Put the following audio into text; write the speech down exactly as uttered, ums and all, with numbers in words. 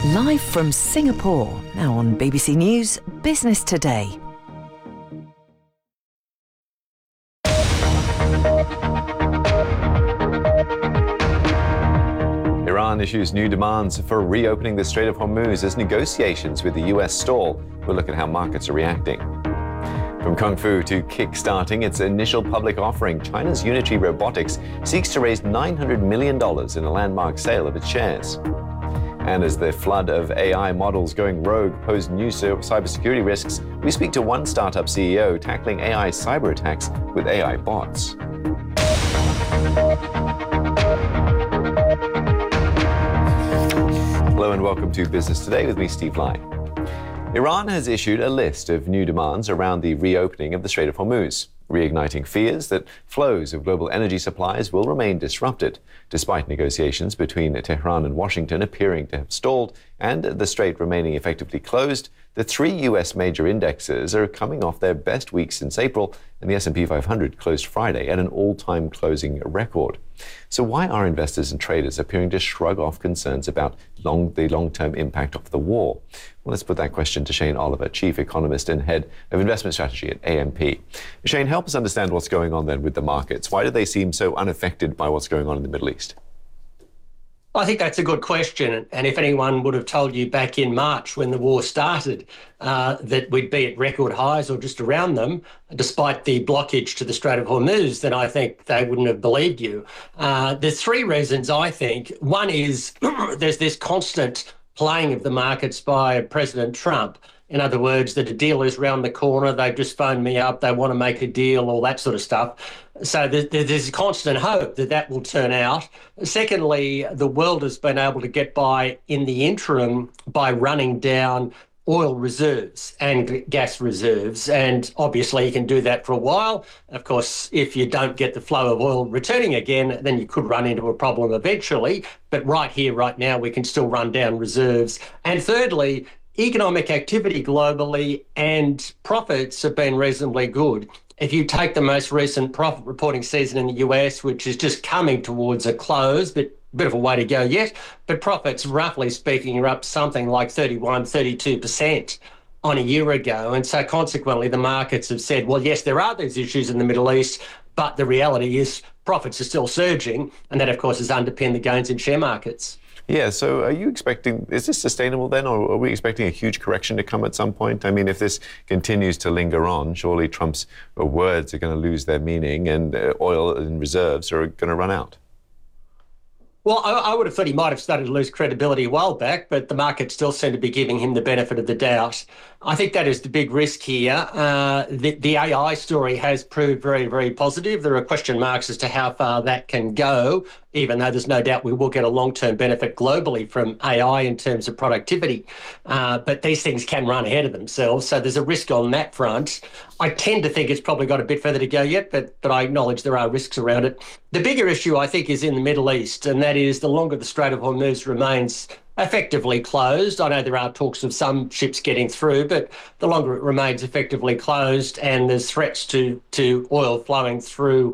Live from Singapore, now on B B C News Business Today. Iran issues new demands for reopening the Strait of Hormuz as negotiations with the U S stall. We'll look at how markets are reacting. From Kung Fu to kick-starting its initial public offering, China's Unity Robotics seeks to raise nine hundred million dollars in a landmark sale of its shares. And as the flood of A I models going rogue pose new cybersecurity risks, we speak to one startup C E O tackling A I cyber attacks with A I bots. Hello and welcome to Business Today with me, Steve Lai. Iran has issued a list of new demands around the reopening of the Strait of Hormuz, reigniting fears that flows of global energy supplies will remain disrupted, despite negotiations between Tehran and Washington appearing to have stalled and the strait remaining effectively closed. The three U S major indexes are coming off their best week since April, and the S and P five hundred closed Friday at an all-time closing record. So why are investors and traders appearing to shrug off concerns about long, the long-term impact of the war? Well, let's put that question to Shane Oliver, Chief Economist and Head of Investment Strategy at A M P. Shane, help us understand what's going on then with the markets. Why do they seem so unaffected by what's going on in the Middle East? I think that's a good question. And if anyone would have told you back in March when the war started uh, that we'd be at record highs or just around them, despite the blockage to the Strait of Hormuz, then I think they wouldn't have believed you. Uh, there's three reasons, I think. One is there's this constant playing of the markets by President Trump. In other words, that a deal is round the corner, they've just phoned me up, they want to make a deal, all that sort of stuff. So there's a constant hope that that will turn out. Secondly, the world has been able to get by in the interim by running down oil reserves and gas reserves. And obviously you can do that for a while. Of course, if you don't get the flow of oil returning again, then you could run into a problem eventually. But right here, right now, we can still run down reserves. And thirdly, economic activity globally and profits have been reasonably good. If you take the most recent profit reporting season in the U S, which is just coming towards a close, but a bit of a way to go yet, but profits, roughly speaking, are up something like thirty-one, thirty-two percent on a year ago. And so consequently, the markets have said, well, yes, there are these issues in the Middle East, but the reality is profits are still surging. And that, of course, has underpinned the gains in share markets. Yeah, so are you expecting, is this sustainable then, or are we expecting a huge correction to come at some point? I mean, if this continues to linger on, surely Trump's words are going to lose their meaning and uh, oil and reserves are going to run out. Well, I, I would have thought he might have started to lose credibility a while back, but the market still seem to be giving him the benefit of the doubt. I think that is the big risk here. Uh, the, the A I story has proved very, very positive. There are question marks as to how far that can go, even though there's no doubt we will get a long-term benefit globally from A I in terms of productivity. Uh, but these things can run ahead of themselves, so there's a risk on that front. I tend to think it's probably got a bit further to go yet, but, but I acknowledge there are risks around it. The bigger issue, I think, is in the Middle East, and that is the longer the Strait of Hormuz remains effectively closed. I know there are talks of some ships getting through, but the longer it remains effectively closed and there's threats to, to oil flowing through